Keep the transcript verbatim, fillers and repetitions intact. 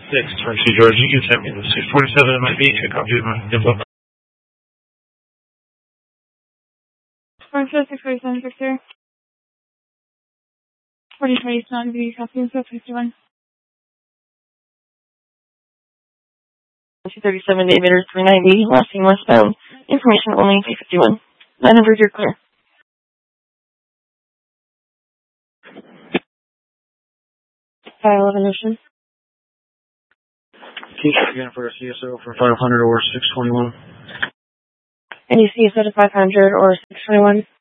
six, twenty-two, George. You can send me the six forty-seven M I B. Check out my info. Frontier six forty-seven, Victor. forty twenty-seven, V, copy, so fifty-one. two thirty-seven, David, three ninety, last seen westbound. Information only, three fifty-one. nine hundred, you're clear. five eleven Ocean. Can you check again for a C S O for five hundred or six twenty-one? Any C S O to five hundred or six twenty-one?